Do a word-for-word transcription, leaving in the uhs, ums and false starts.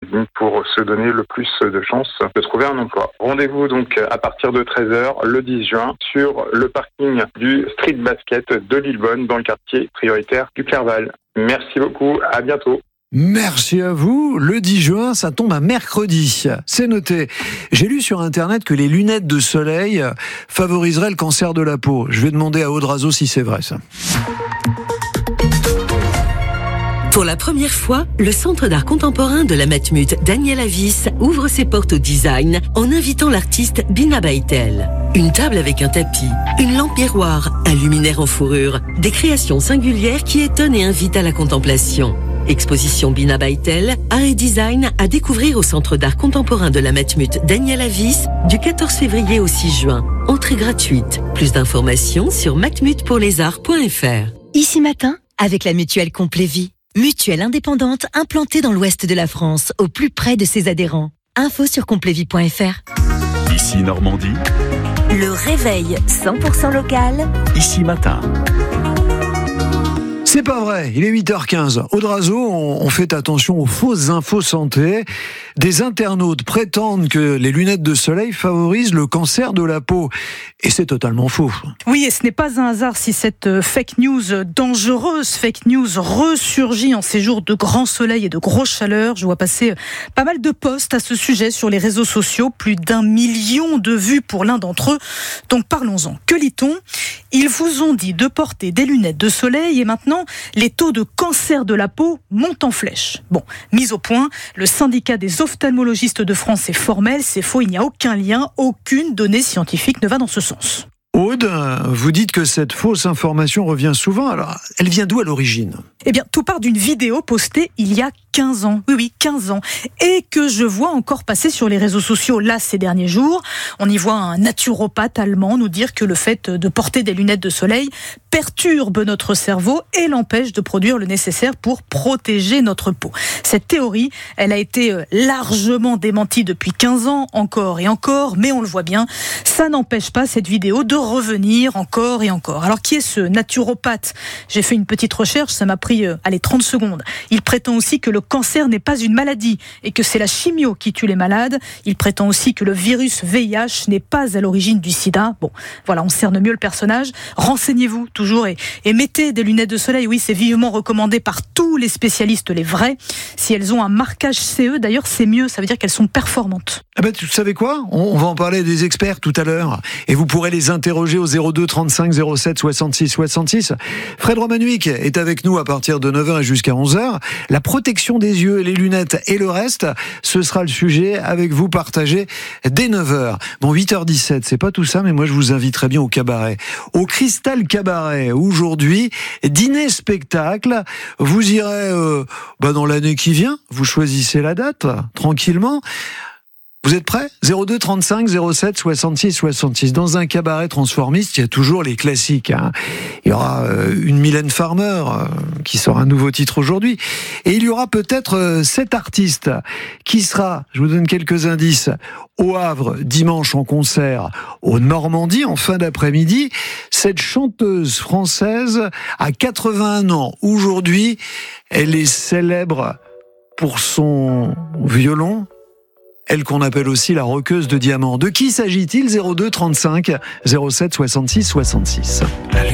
LinkedIn pour se donner le plus de chances de trouver un emploi. Rendez-vous donc à partir de treize heures le dix juin sur le parking du Street Basket de Lillebonne dans le quartier prioritaire du Clerval. Merci beaucoup, à bientôt. Merci à vous. Le dix juin, ça tombe un mercredi. C'est noté. J'ai lu sur Internet que les lunettes de soleil favoriseraient le cancer de la peau. Je vais demander à Audrazo si c'est vrai, ça. Pour la première fois, le Centre d'art contemporain de la Matmut Daniel Avis ouvre ses portes au design en invitant l'artiste Bina Baitel. Une table avec un tapis, une lampe miroir, un luminaire en fourrure, des créations singulières qui étonnent et invitent à la contemplation. Exposition Bina Baitel, art et design à découvrir au Centre d'art contemporain de la Matmut Daniel Avis du quatorze février au six juin. Entrée gratuite. Plus d'informations sur matmut pour les arts point f r. Ici Matin, avec la mutuelle Complévie. Mutuelle indépendante implantée dans l'ouest de la France, au plus près de ses adhérents. Info sur complévie point f r. Ici Normandie. Le réveil cent pour cent local. Ici Matin. C'est pas vrai, il est huit heures quinze. Audrazo, on, on fait attention aux fausses infos santé. Des internautes prétendent que les lunettes de soleil favorisent le cancer de la peau. Et c'est totalement faux. Oui, et ce n'est pas un hasard si cette fake news dangereuse, fake news ressurgit en ces jours de grand soleil et de grosse chaleur. Je vois passer pas mal de posts à ce sujet sur les réseaux sociaux. Plus d'un million de vues pour l'un d'entre eux. Donc parlons-en. Que lit-on ? Ils vous ont dit de porter des lunettes de soleil et maintenant, les taux de cancer de la peau montent en flèche. Bon, mise au point, le syndicat des ophtalmologistes de France est formel, c'est faux, il n'y a aucun lien, aucune donnée scientifique ne va dans ce sens. Aude, vous dites que cette fausse information revient souvent, alors elle vient d'où à l'origine ? Eh bien, tout part d'une vidéo postée il y a quinze ans. Oui, oui, quinze ans. Et que je vois encore passer sur les réseaux sociaux, là, ces derniers jours. On y voit un naturopathe allemand nous dire que le fait de porter des lunettes de soleil perturbe notre cerveau et l'empêche de produire le nécessaire pour protéger notre peau. Cette théorie, elle a été largement démentie depuis quinze ans, encore et encore, mais on le voit bien, ça n'empêche pas cette vidéo de revenir encore et encore. Alors, qui est ce naturopathe ? J'ai fait une petite recherche, ça m'a pris, euh, allez, trente secondes. Il prétend aussi que le cancer n'est pas une maladie et que c'est la chimio qui tue les malades. Il prétend aussi que le virus V I H n'est pas à l'origine du sida. Bon, voilà, on cerne mieux le personnage. Renseignez-vous toujours et, et mettez des lunettes de soleil. Oui, c'est vivement recommandé par tous les spécialistes, les vrais. Si elles ont un marquage C E, d'ailleurs, c'est mieux. Ça veut dire qu'elles sont performantes. Ah ben, tu savais quoi ? on, on va en parler des experts tout à l'heure. Et vous pourrez les interroger au zéro deux trente-cinq zéro sept soixante-six soixante-six. Fred Romanuik est avec nous à partir de neuf heures et jusqu'à onze heures. La protection des yeux, les lunettes et le reste, ce sera le sujet avec vous partagé dès neuf heures. Bon, huit heures dix-sept, c'est pas tout ça, mais moi je vous inviterai bien au cabaret. Au Cristal Cabaret, aujourd'hui, dîner-spectacle. Vous irez euh, bah dans l'année qui vient, vous choisissez la date, tranquillement. Vous êtes prêts ? zéro deux trente-cinq zéro sept soixante-six soixante-six. Dans un cabaret transformiste, il y a toujours les classiques. Hein. Il y aura euh, une Mylène Farmer euh, qui sort un nouveau titre aujourd'hui. Et il y aura peut-être euh, cet artiste qui sera, je vous donne quelques indices, au Havre, dimanche en concert, au Normandie, en fin d'après-midi. Cette chanteuse française a quatre-vingt-un ans. Aujourd'hui, elle est célèbre pour son violon, elle qu'on appelle aussi la roqueuse de diamants. De qui s'agit-il ? zéro deux trente-cinq zéro sept soixante-six soixante-six.